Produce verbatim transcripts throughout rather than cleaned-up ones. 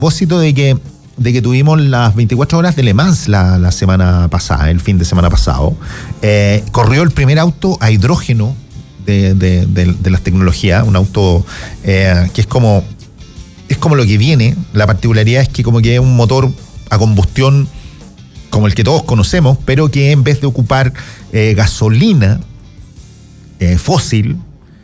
propósito de que, de que tuvimos las veinticuatro horas de Le Mans la, la semana pasada, el fin de semana pasado, eh, corrió el primer auto a hidrógeno de, de, de, de las tecnologías, un auto eh, que es como, es como lo que viene. La particularidad es que como que es un motor a combustión como el que todos conocemos, pero que en vez de ocupar eh, gasolina eh, fósil,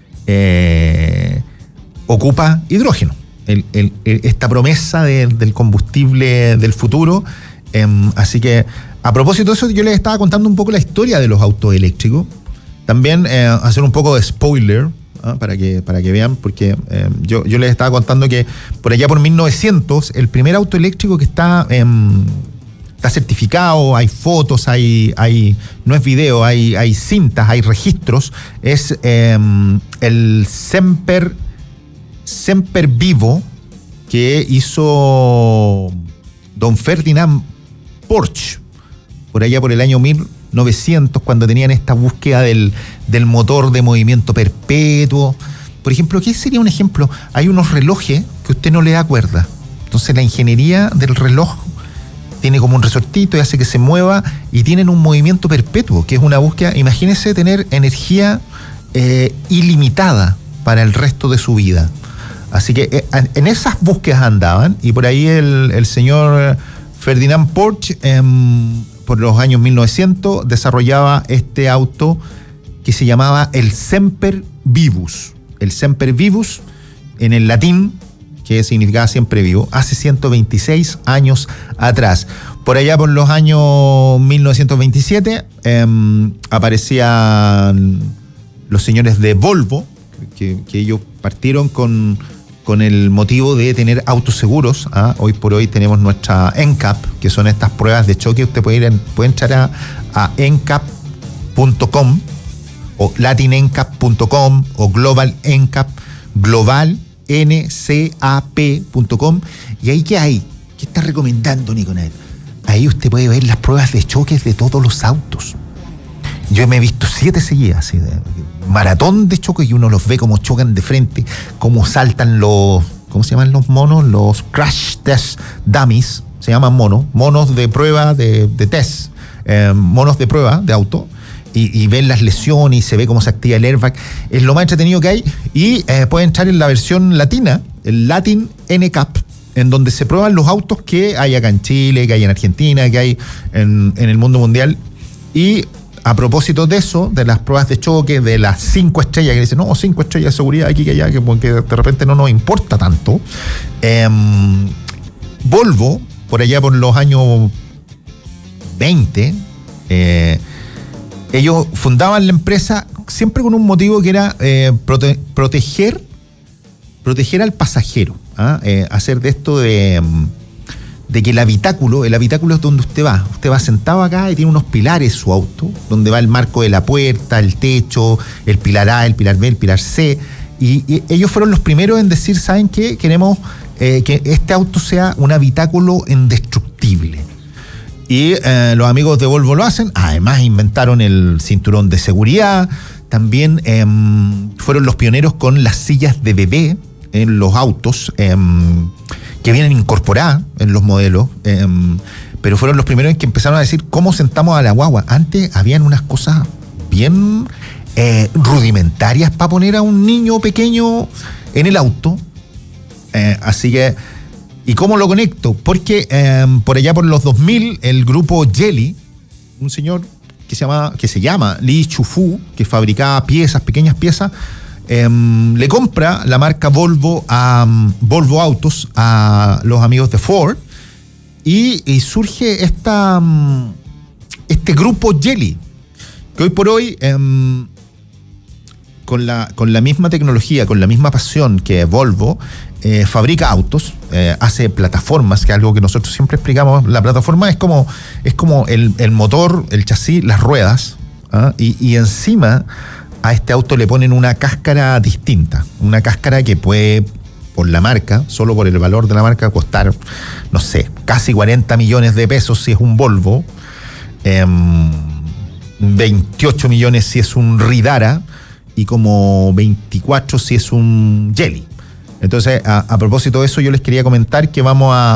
eh, ocupa hidrógeno. El, el, el, esta promesa de, del combustible del futuro. Eh, así que, a propósito de eso, yo les estaba contando un poco la historia de los autos eléctricos. También eh, hacer un poco de spoiler, ¿ah? para, que, para que vean, porque eh, yo, yo les estaba contando que por allá por mil novecientos, el primer auto eléctrico que está, eh, está certificado, hay fotos, hay, hay no es video, hay, hay cintas, hay registros, es eh, el Semper, Semper Vivo, que hizo don Ferdinand Porsche, por allá por el año mil novecientos, cuando tenían esta búsqueda del, del motor de movimiento perpetuo. Por ejemplo, ¿qué sería un ejemplo? Hay unos relojes que usted no le da cuerda. Entonces la ingeniería del reloj tiene como un resortito y hace que se mueva, y tienen un movimiento perpetuo, que es una búsqueda. Imagínese tener energía eh, ilimitada para el resto de su vida. Así que eh, en esas búsquedas andaban, y por ahí el, el señor Ferdinand Porsche, eh, por los años mil novecientos, desarrollaba este auto que se llamaba el Semper Vivus. El Semper Vivus, en el latín, que significaba siempre vivo, hace ciento veintiséis años atrás. Por allá por los años mil novecientos veintisiete, eh, aparecían los señores de Volvo, que, que ellos partieron con... con el motivo de tener autos seguros. ¿ah? Hoy por hoy tenemos nuestra N C A P, que son estas pruebas de choque. Usted puede ir en, puede entrar a, a N C A P punto com o latin N C A P punto com o Global N C A P, Global N C A P punto com. ¿Y ahí qué hay? ¿Qué está recomendando Niconet? Ahí usted puede ver las pruebas de choques de todos los autos. Yo me he visto siete seguidas, así de maratón de choques, y uno los ve como chocan de frente, cómo saltan los, ¿cómo se llaman los monos? Los crash test dummies, se llaman monos, monos de prueba de, de test, eh, monos de prueba de auto, y, y ven las lesiones y se ve cómo se activa el airbag. Es lo más entretenido que hay, y eh, puede entrar en la versión latina, el Latin N C A P, en donde se prueban los autos que hay acá en Chile, que hay en Argentina, que hay en, en el mundo mundial. Y a propósito de eso, de las pruebas de choque, de las cinco estrellas, que dicen, no, cinco estrellas de seguridad aquí que allá, que porque de repente no nos importa tanto. Eh, Volvo, por allá por los años veinte, eh, ellos fundaban la empresa siempre con un motivo que era eh, prote- proteger, proteger al pasajero, ¿ah? eh, hacer de esto de... de que el habitáculo, el habitáculo es donde usted va. Usted va sentado acá y tiene unos pilares su auto, donde va el marco de la puerta, el techo, el pilar A, el pilar B, el pilar C. Y, y ellos fueron los primeros en decir, ¿saben qué? Queremos eh, que este auto sea un habitáculo indestructible. Y eh, los amigos de Volvo lo hacen. Además inventaron el cinturón de seguridad. También eh, fueron los pioneros con las sillas de bebé en los autos, eh, que vienen incorporadas en los modelos, eh, pero fueron los primeros en que empezaron a decir cómo sentamos a la guagua. Antes habían unas cosas bien eh, rudimentarias para poner a un niño pequeño en el auto. Eh, así que, ¿y cómo lo conecto? Porque eh, por allá por los dos mil, el grupo Geely, un señor que se llama, que se llama Li Chufu, que fabricaba piezas, pequeñas piezas, Eh, le compra la marca Volvo a um, Volvo Autos a los amigos de Ford, y, y surge esta um, este grupo Geely, que hoy por hoy um, con la con la misma tecnología, con la misma pasión que Volvo, eh, fabrica autos, eh, hace plataformas, que es algo que nosotros siempre explicamos. La plataforma es como es como el, el motor, el chasis, las ruedas, ¿ah? y, y encima a este auto le ponen una cáscara distinta, una cáscara que puede, por la marca, solo por el valor de la marca, costar, no sé, casi cuarenta millones de pesos si es un Volvo, eh, veintiocho millones si es un Ridara, y como veinticuatro si es un Geely. Entonces, a, a propósito de eso, yo les quería comentar que vamos a